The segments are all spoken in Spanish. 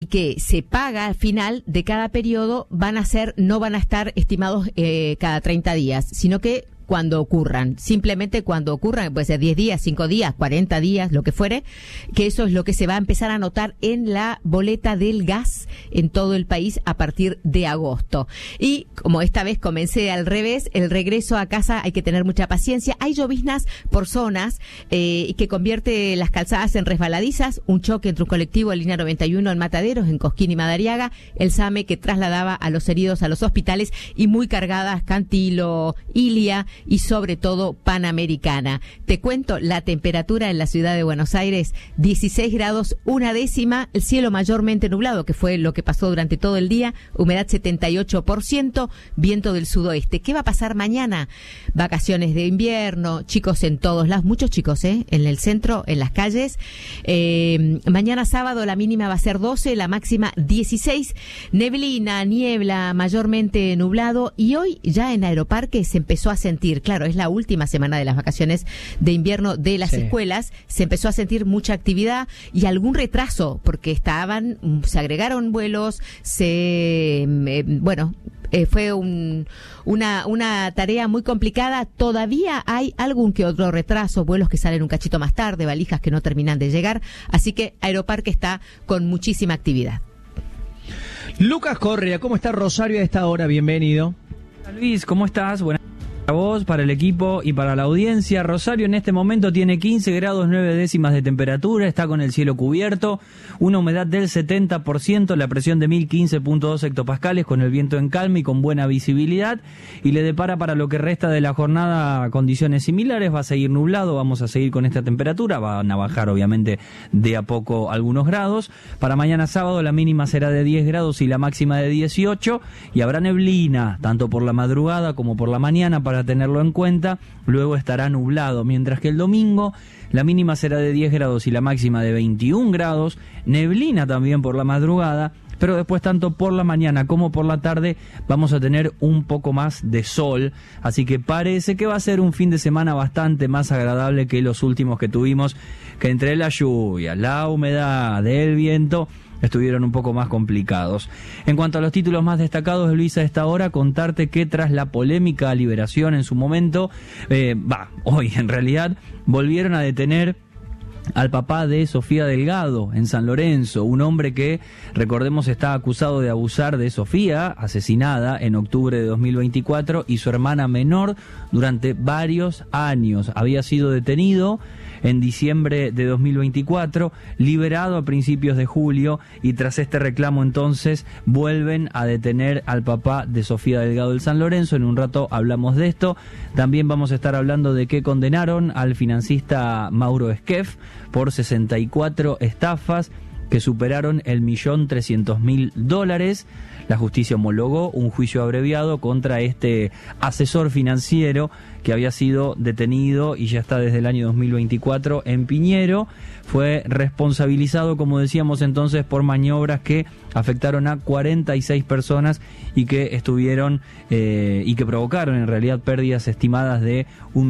que se paga al final de cada periodo no van a estar estimados cada 30 días, sino que cuando ocurran, simplemente cuando ocurran, puede ser 10 días, 5 días, 40 días, lo que fuere, que eso es lo que se va a empezar a notar en la boleta del gas en todo el país a partir de agosto. Y como esta vez comencé al revés, el regreso a casa hay que tener mucha paciencia. Hay lloviznas por zonas que convierte las calzadas en resbaladizas, un choque entre un colectivo en línea 91 en Mataderos, en Cosquín y Madariaga, el SAME que trasladaba a los heridos a los hospitales y muy cargadas Cantilo, Ilia y sobre todo Panamericana. Te cuento la temperatura en la ciudad de Buenos Aires, 16 grados, 1/10, el cielo mayormente nublado, que fue lo que pasó durante todo el día, humedad 78%, viento del sudoeste. ¿Qué va a pasar mañana? Vacaciones de invierno, chicos en todos lados, muchos chicos, en el centro, en las calles. Mañana sábado la mínima va a ser 12, la máxima 16, neblina, niebla, mayormente nublado, y hoy ya en Aeroparque se empezó a sentir, claro, es la última semana de las vacaciones de invierno de las escuelas, se empezó a sentir mucha actividad y algún retraso, porque se agregaron vuelos, fue una tarea muy complicada. Todavía hay algún que otro retraso, vuelos que salen un cachito más tarde, valijas que no terminan de llegar, así que Aeroparque está con muchísima actividad. Lucas Correa, ¿cómo está Rosario a esta hora? Bienvenido. Luis, ¿cómo estás? Buenas para vos, para el equipo y para la audiencia. Rosario en este momento tiene 15 grados 9 décimas de temperatura, está con el cielo cubierto, una humedad del 70%, la presión de 1015.2 hectopascales, con el viento en calma y con buena visibilidad, y le depara para lo que resta de la jornada condiciones similares. Va a seguir nublado, vamos a seguir con esta temperatura, van a bajar obviamente de a poco algunos grados. Para mañana sábado la mínima será de 10 grados y la máxima de 18, y habrá neblina tanto por la madrugada como por la mañana, para tenerlo en cuenta. Luego estará nublado, mientras que el domingo la mínima será de 10 grados y la máxima de 21 grados, neblina también por la madrugada, pero después tanto por la mañana como por la tarde vamos a tener un poco más de sol, así que parece que va a ser un fin de semana bastante más agradable que los últimos que tuvimos, que entre la lluvia, la humedad, el viento, estuvieron un poco más complicados. En cuanto a los títulos más destacados, Luis, a esta hora contarte que tras la polémica liberación en su momento, hoy en realidad, volvieron a detener al papá de Sofía Delgado en San Lorenzo, un hombre que, recordemos, está acusado de abusar de Sofía, asesinada en octubre de 2024, y su hermana menor durante varios años. Había sido detenido en diciembre de 2024, liberado a principios de julio, y tras este reclamo entonces vuelven a detener al papá de Sofía Delgado del San Lorenzo. En un rato hablamos de esto. También vamos a estar hablando de que condenaron al financista Mauro Esquef por 64 estafas que superaron el $1.300.000. La justicia homologó un juicio abreviado contra este asesor financiero que había sido detenido y ya está desde el año 2024 en Piñero. Fue responsabilizado, como decíamos entonces, por maniobras que afectaron a 46 personas y que estuvieron y que provocaron en realidad pérdidas estimadas de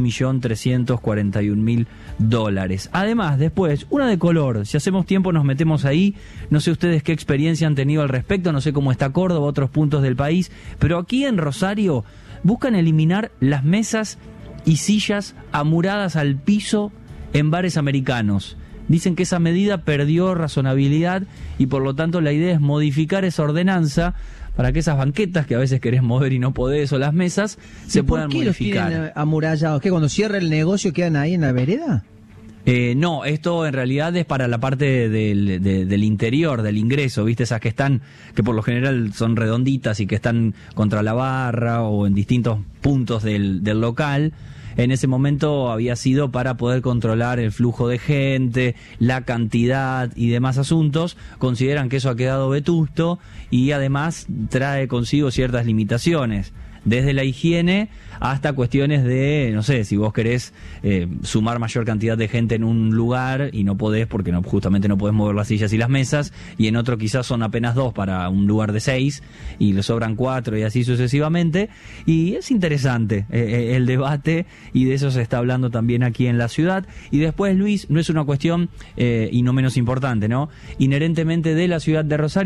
$1.341.000. Además, después, una de color. Si hacemos tiempo nos metemos ahí. No sé ustedes qué experiencia han tenido al respecto, no sé cómo está Córdoba, otros puntos del país, pero aquí en Rosario buscan eliminar las mesas y sillas amuradas al piso en bares americanos. Dicen que esa medida perdió razonabilidad y por lo tanto la idea es modificar esa ordenanza para que esas banquetas que a veces querés mover y no podés, o las mesas, se puedan modificar. ¿Por qué los tienen amurallados? ¿Qué, cuando cierra el negocio quedan ahí en la vereda? No, esto en realidad es para la parte del interior, del ingreso, ¿viste? Esas que están, que por lo general son redonditas y que están contra la barra o en distintos puntos del local. En ese momento había sido para poder controlar el flujo de gente, la cantidad y demás asuntos. Consideran que eso ha quedado vetusto y además trae consigo ciertas limitaciones, desde la higiene hasta cuestiones de, no sé, si vos querés sumar mayor cantidad de gente en un lugar y no podés porque justamente no podés mover las sillas y las mesas, y en otro quizás son apenas 2 para un lugar de 6 y le sobran 4 y así sucesivamente. Y es interesante el debate, y de eso se está hablando también aquí en la ciudad. Y después, Luis, no es una cuestión, y no menos importante, ¿no?, inherentemente de la ciudad de Rosario,